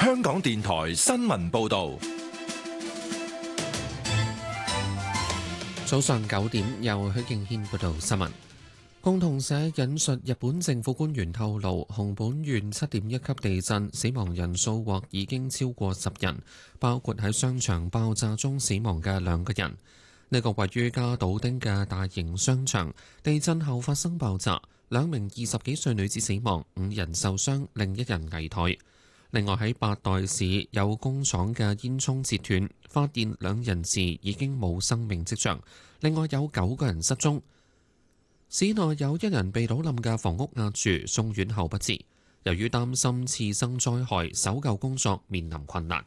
香港電台新聞報道。 早上9點，由許敬軒報道新聞。共同社引述日本政府官員透露，熊本縣7.1級地震死亡人數或已經超過10人，包括喺商場爆炸中死亡嘅2個人。呢個位於加島町嘅大型商場，地震後發生爆炸，2名20幾歲女子死亡，5人受傷，另1人危殆。另外喺八代市有工廠嘅煙囪截斷，發現2人時已經冇生命跡象，另外有9個人失蹤。市內有1人被倒冧嘅房屋壓住，送院後不治。由於擔心次生災害，搜救工作面臨困難。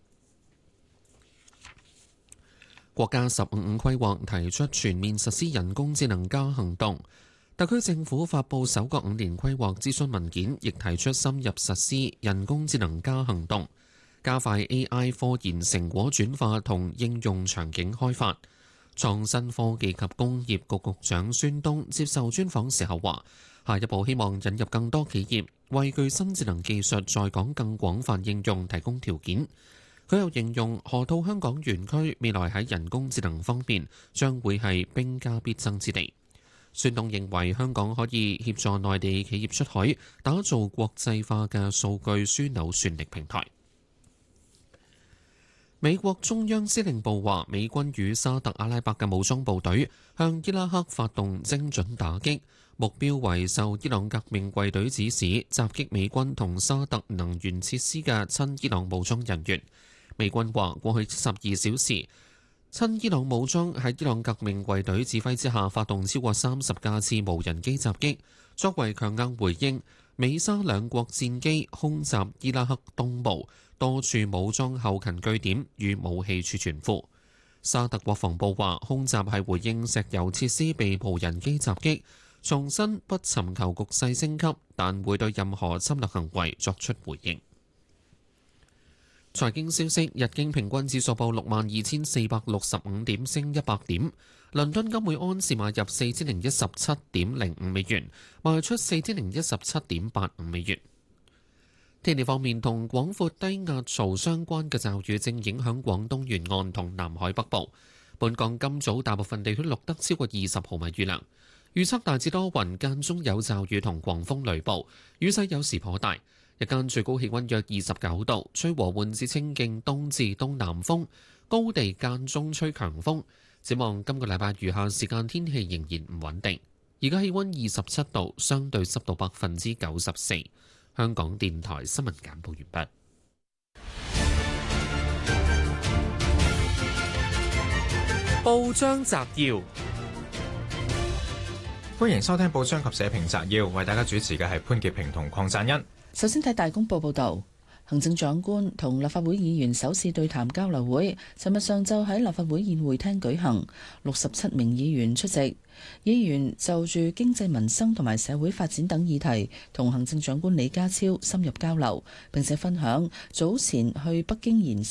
國家15規劃提出全面實施人工智能加行動，特區政府發布首個5年規劃諮詢文件，亦提出深入實施人工智能加行動，加快 AI 科研成果轉化同應用場景開發。創新科技及工業局局長孫東接受專訪時候話，下一步希望引入更多企業，為具新智能技術在港更廣泛應用提供條件。佢又形容河套香港園區未來喺人工智能方面將會係兵家必爭之地。孫東認為香港可以協助內地企業出海，打造國際化嘅數據樞紐算力平台。美國中央司令部話，美軍與沙特阿拉伯嘅武裝部隊向伊拉克發動精準打擊，目標為受伊朗革命衛隊指使襲擊美軍同沙特能源設施嘅親伊朗武裝人員。美軍話，過去12小時，親伊朗武裝喺伊朗革命衛隊指揮之下發動超過30架次無人機襲擊，作為強硬回應。美沙兩國戰機空襲伊拉克東部多處武裝後勤據點與武器儲存庫。沙特國防部話，空襲係回應石油設施被無人機襲擊，重申不尋求局勢升級，但會對任何侵略行為作出回應。財經消息，日經平均指數報62,465點，升100點。倫敦金每安士買入4017.05美元，賣出4017.85美元。天氣方面，同廣闊低壓槽相關嘅驟雨正影響廣東沿岸同南海北部。本港今早大部分地區錄得超過20毫米雨量，預測大致多雲，間中有驟雨同狂風雷暴，雨勢有時頗大。日間最高氣溫約29度，吹和緩至清勁東至東南風，高地間中吹強風。展望今個禮拜餘下時間天氣仍然唔穩定。而家氣溫27度，相對濕度94%。香港電台新聞簡報完畢。 報章摘要，歡迎收聽報章及社評摘要，為大家主持嘅係潘潔平同鄺贊恩。 首先睇大公報報導，行政長官同立法會議員首次對談交流會，尋日上晝喺立法會宴會廳舉行，67名議員出席。議員就住經濟民生同埋社會發展等議題，同行政長官李家超深入交流，並且分享早前去北京研習